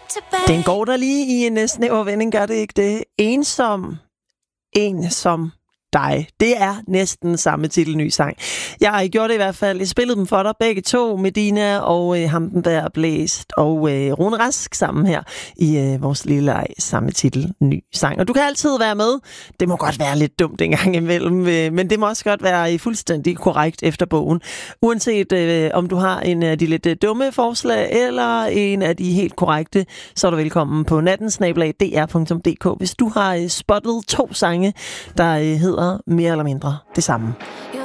Den går der lige i en snæver vending, gør det ikke det? Ensom. En som dig. Det er næsten samme titelny sang. Jeg gjorde det i hvert fald. Jeg spillede dem for dig begge to, Medina og ham der Blæst og Rune Rask sammen her i vores lille leg, samme titelny sang. Og du kan altid være med. Det må godt være lidt dumt en gang imellem, men det må også godt være fuldstændig korrekt efter bogen. Uanset om du har en af de lidt dumme forslag eller en af de helt korrekte, så er du velkommen på natten@dr.dk, hvis du har spottet 2 sange, der hedder mere eller mindre det samme.